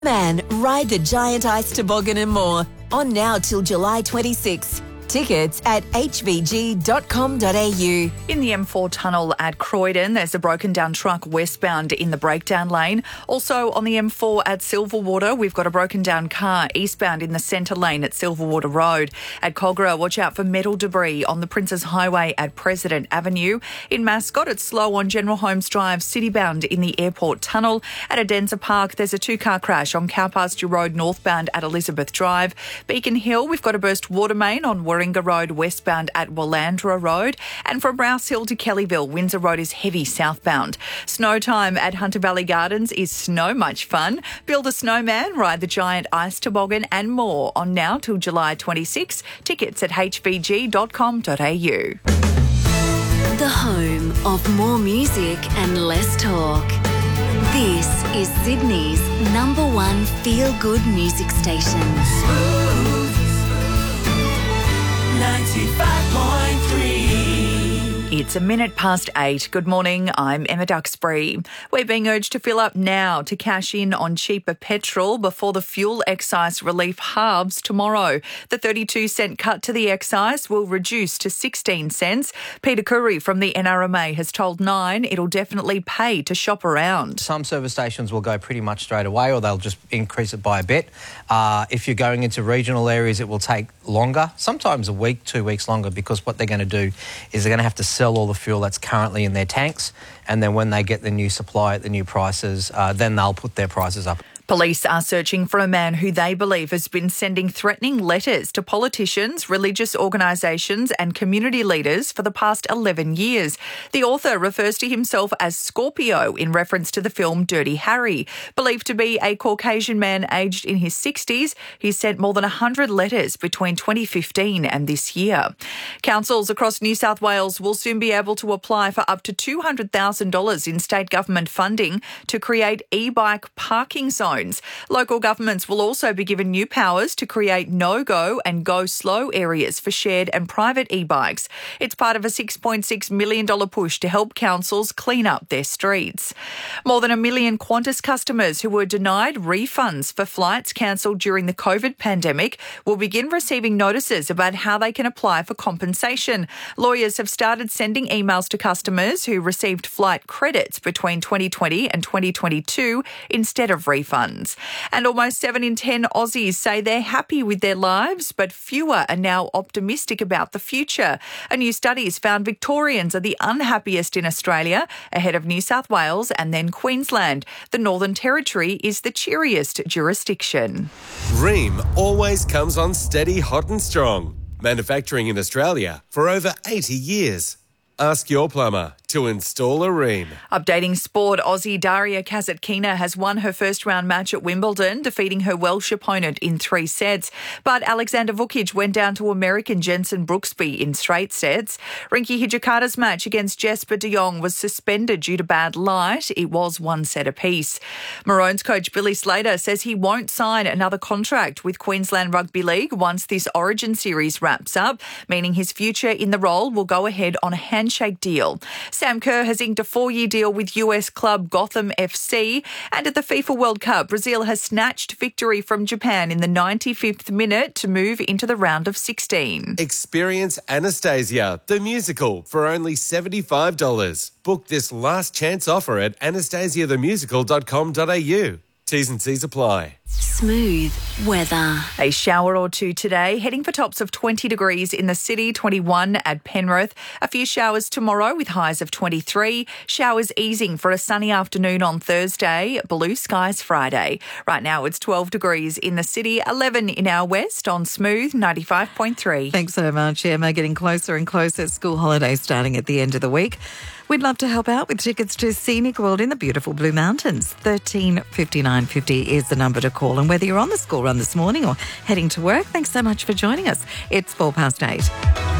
Man, ride the Giant Ice Toboggan and more. On now till July 26. Tickets at hvg.com.au. In the M4 tunnel at Croydon, there's a broken down truck westbound in the breakdown lane. Also on the M4 at Silverwater, we've got a broken down car eastbound in the centre lane at Silverwater Road. At Cogra, watch out for metal debris on the Princes Highway at President Avenue. In Mascot, it's slow on General Holmes Drive, citybound in the airport tunnel. At Adenza Park, there's a two-car crash on Cowpasture Road northbound at Elizabeth Drive. Beacon Hill, we've got a burst water main on Warringah Road westbound at Wallandra Road, and from Rouse Hill to Kellyville, Windsor Road is heavy southbound. Snow time at Hunter Valley Gardens is so much fun. Build a snowman, ride the Giant Ice Toboggan and more on now till July 26. Tickets at hvg.com.au. The home of more music and less talk. This is Sydney's #1 feel-good music station. 95.3. It's 8:01. Good morning, I'm Emma Duxbury. We're being urged to fill up now to cash in on cheaper petrol before the fuel excise relief halves tomorrow. The 32-cent cut to the excise will reduce to 16 cents. Peter Curry from the NRMA has told Nine it'll definitely pay to shop around. Some service stations will go pretty much straight away, or they'll just increase it by a bit. If you're going into regional areas, it will take longer, sometimes a week, 2 weeks longer, because what they're going to do is they're going to have to sell all the fuel that's currently in their tanks, and then when they get the new supply at the new prices, then they'll put their prices up. Police are searching for a man who they believe has been sending threatening letters to politicians, religious organisations and community leaders for the past 11 years. The author refers to himself as Scorpio in reference to the film Dirty Harry. Believed to be a Caucasian man aged in his 60s, he's sent more than 100 letters between 2015 and this year. Councils across New South Wales will soon be able to apply for up to $200,000 in state government funding to create e-bike parking zones. Local governments will also be given new powers to create no-go and go-slow areas for shared and private e-bikes. It's part of a $6.6 million push to help councils clean up their streets. More than 1 million Qantas customers who were denied refunds for flights cancelled during the COVID pandemic will begin receiving notices about how they can apply for compensation. Lawyers have started sending emails to customers who received flight credits between 2020 and 2022 instead of refunds. And almost 7 in 10 Aussies say they're happy with their lives, but fewer are now optimistic about the future. A new study has found Victorians are the unhappiest in Australia, ahead of New South Wales and then Queensland. The Northern Territory is the cheeriest jurisdiction. Rheem always comes on steady, hot and strong. Manufacturing in Australia for over 80 years. Ask your plumber to install a Rheem. Updating sport, Aussie Daria Kasatkina has won her first round match at Wimbledon, defeating her Welsh opponent in 3 sets. But Alexander Vukic went down to American Jensen Brooksby in straight sets. Rinky Hijikata's match against Jesper de Jong was suspended due to bad light. It was 1 set apiece. Maroons coach Billy Slater says he won't sign another contract with Queensland Rugby League once this Origin series wraps up, meaning his future in the role will go ahead on a handshake deal. Sam Kerr has inked a 4-year deal with US club Gotham FC. And at the FIFA World Cup, Brazil has snatched victory from Japan in the 95th minute to move into the round of 16. Experience Anastasia, the musical, for only $75. Book this last chance offer at anastasiathemusical.com.au. T's and C's apply. Smooth weather. A shower or two today, heading for tops of 20 degrees in the city, 21 at Penrith. A few showers tomorrow with highs of 23. Showers easing for a sunny afternoon on Thursday. Blue skies Friday. Right now it's 12 degrees in the city, 11 in our west on Smooth 95.3. Thanks so much, Emma. Getting closer and closer. School holidays starting at the end of the week. We'd love to help out with tickets to Scenic World in the beautiful Blue Mountains. 135950 is the number to call. And whether you're on the school run this morning or heading to work, thanks so much for joining us. It's 8:04.